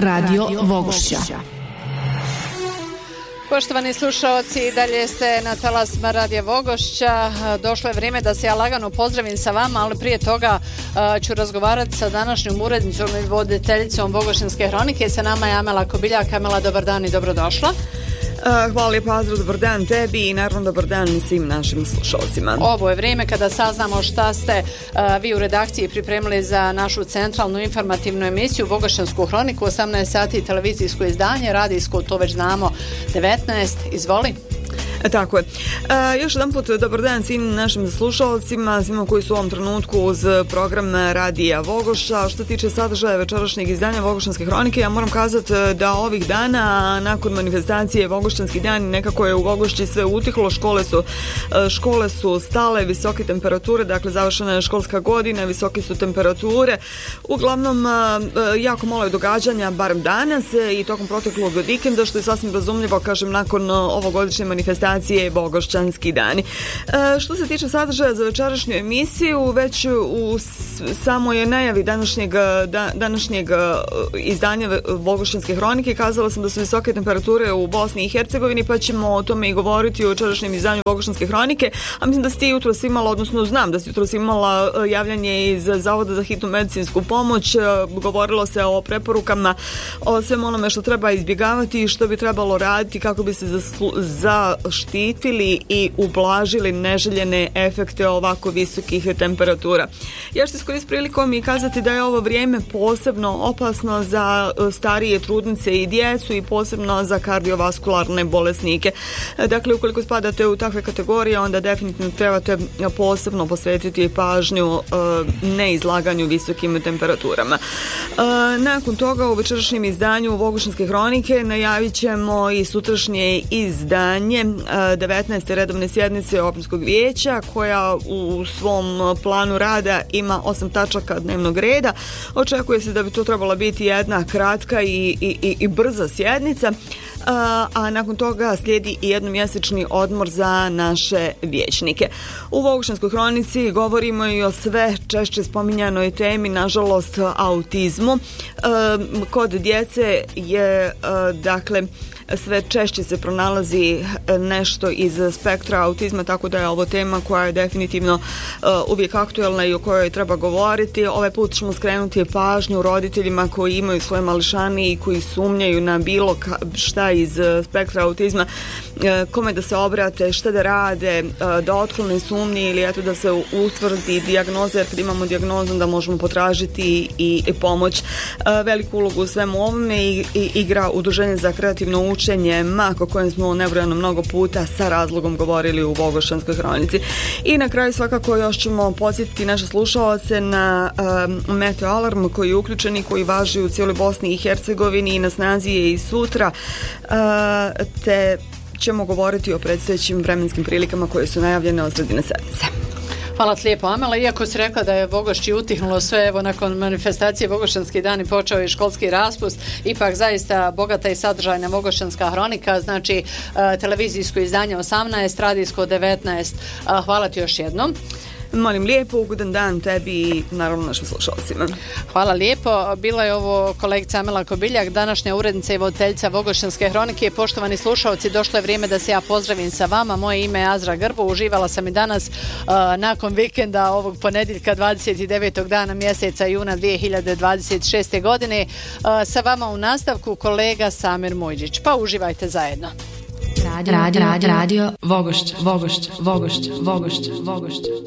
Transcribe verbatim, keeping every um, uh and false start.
Radio Vogošća. Poštovani slušaoci, dalje ste na talasima Radija Vogošća. Došlo je vrijeme da se ja lagano pozdravim sa vama, ali prije toga uh, ću razgovarati sa današnjom urednicom i voditeljicom Vogošćanske hronike. Sa nama je Amela Kobiljak. Amela, dobar dan i dobrodošla. Hvala lijepa, Azra, dobar dan tebi i naravno dobar dan svim našim slušalcima. Ovo je vrijeme kada saznamo šta ste uh, vi u redakciji pripremili za našu centralnu informativnu emisiju Vogošćansku hroniku, osamnaest sati televizijsko izdanje, radijsko to već znamo devetnaest. Izvoli. E, tako je. E, još jedan put dobar dan svim našim slušalcima, svima koji su u ovom trenutku uz program Radija Vogošća. Što se tiče sadržaja večerašnjeg izdanja Vogošćanske hronike, ja moram kazati da ovih dana nakon manifestacije Vogošćanski dan nekako je u Vogošći sve utihlo, škole su, škole su stale, visoke temperature, dakle završena je školska godina, visoke su temperature. Uglavnom jako malo je događanja, barem danas i tokom proteklog vikenda, što je sasvim razumljivo, kažem, nakon ovogodišnje manifestacije je Vogošćanski dani. E, što se tiče sadržaja za večerašnju emisiju, već u samoj najavi današnjeg, da, današnjeg izdanja Vogošćanske hronike kazala sam da su visoke temperature u Bosni i Hercegovini, pa ćemo o tome i govoriti u večerašnjem izdanju Vogošćanske hronike, a mislim da si ti jutros imala, odnosno znam da si jutros imala javljanje iz Zavoda za hitnu medicinsku pomoć. Govorilo se o preporukama, o svem onome što treba izbjegavati i što bi trebalo raditi kako bi se zaslu- za štitili i ublažili neželjene efekte ovako visokih temperatura. Ja ću iskoristiti prilikom i kazati da je ovo vrijeme posebno opasno za starije trudnice i djecu i posebno za kardiovaskularne bolesnike. Dakle, ukoliko spadate u takve kategorije, onda definitivno trebate posebno posvetiti pažnju neizlaganju visokim temperaturama. Nakon toga u večerašnjem izdanju Vogošćanske hronike najavit ćemo i sutrašnje izdanje devetnaeste redovne sjednice Općinskog vijeća, koja u svom planu rada ima osam tačaka dnevnog reda. Očekuje se da bi to trebala biti jedna kratka i, i, i brza sjednica, a, a nakon toga slijedi i jednomjesečni odmor za naše vijećnike. U Vogošćanskoj hronici govorimo i o sve češće spominjanoj temi, nažalost, autizmu. A, kod djece je, a, dakle, sve češće se pronalazi nešto iz spektra autizma, tako da je ovo tema koja je definitivno uh, uvijek aktuelna i o kojoj treba govoriti. Ovaj put ćemo skrenuti pažnju roditeljima koji imaju svoje mališane i koji sumnjaju na bilo šta iz spektra autizma, uh, kome da se obrate, šta da rade, uh, da otklone sumnje ili eto da se utvrdi dijagnoza, jer kad imamo dijagnozu da možemo potražiti i, i pomoć. Uh, veliku ulogu u svemu ovome i, i igra Udruženje za kreativno učenje MAK, o kojem smo nebrojano mnogo puta sa razlogom govorili u Vogošćanskoj hronici. I na kraju svakako još ćemo podsjetiti naše slušaoce na um, meteo alarm koji je uključen i koji važi u cijeloj Bosni i Hercegovini i na snazi je i sutra, uh, te ćemo govoriti o predstojećim vremenskim prilikama koje su najavljene od sredine sedmice. Hvala ti lijepo, Amela. Iako si rekla da je Vogošći utihnulo sve, evo nakon manifestacije Vogošćanski dan i počeo i školski raspust, ipak zaista bogata i sadržajna Vogošćanska hronika, znači uh, televizijsko izdanje osamnaest, radijsko devetnaest. Uh, hvala ti još jednom. Molim lijepo, ugodan dan tebi i naravno našim slušalcima. Hvala lijepo. Bila je ovo kolegica Amela Kobiljak, današnja urednica i voditeljica Vogošćanske hronike. Poštovani slušalci, došlo je vrijeme da se ja pozdravim sa vama. Moje ime je Azra Grbo. Uživala sam i danas uh, nakon vikenda ovog ponedjeljka dvadeset devetog dana mjeseca juna dvije hiljade dvadeset šeste. godine. Uh, sa vama u nastavku kolega Samir Mujđić. Pa uživajte zajedno. Radio, radio, radio, Vogošća, Vogošća, Vogošća, Vogošća, Vogošća.